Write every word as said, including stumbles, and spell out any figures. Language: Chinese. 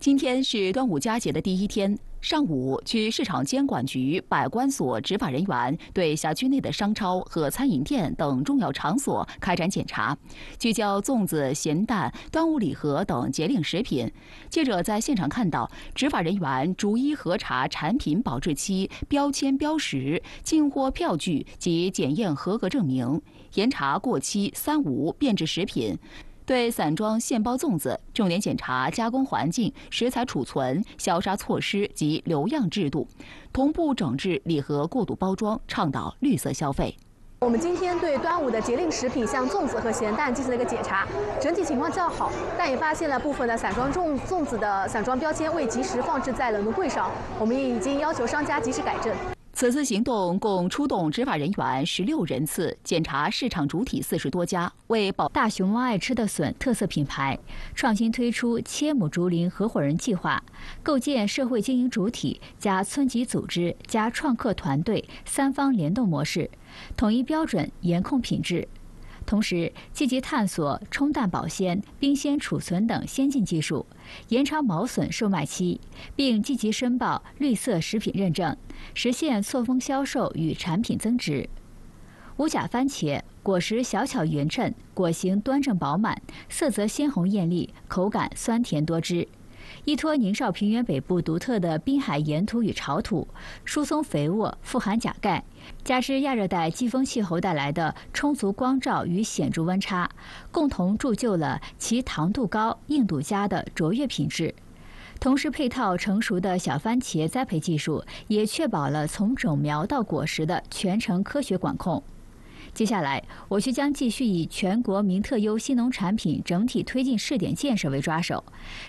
今天是端午佳节的第一天，上午，区市场监管局百关所执法人员对辖区内的商超和餐饮店等重要场所开展检查，聚焦粽子、咸蛋、端午礼盒等节令食品。记者在现场看到，执法人员逐一核查产品保质期、标签标识、进货票据及检验合格证明，严查过期、三无变质食品。对散装现包粽子重点检查加工环境、食材储存、消杀措施及留样制度，同步整治礼盒过度包装，倡导绿色消费。 我们今天对端午的节令食品，像粽子和咸蛋进行了一个检查，整体情况较好，但也发现了部分的散装粽粽子的散装标签未及时放置在冷冻柜上，我们也已经要求商家及时改正。 此次行动共出动执法人员十六人次，检查市场主体四十多家，为保大熊猫爱吃的笋特色品牌，创新推出切母竹林合伙人计划，构建社会经营主体加村级组织加创客团队三方联动模式，统一标准，严控品质。同时，积极探索冲淡保鲜、冰鲜储存等先进技术，延长毛笋售卖期，并积极申报绿色食品认证，实现错峰销售与产品增值。无假番茄果实小巧匀称，果形端正饱满，色泽鲜红艳丽，口感酸甜多汁。依托宁绍平原北部独特的滨海盐土与潮土，疏松肥沃，富含钾钙，加之亚热带季风气候带来的充足光照与显著温差，共同铸就了其糖度高、硬度佳的卓越品质。同时，配套成熟的小番茄栽培技术，也确保了从种苗到果实的全程科学管控。接下来，我区将继续以全国名特优新农产品整体推进试点建设为抓手，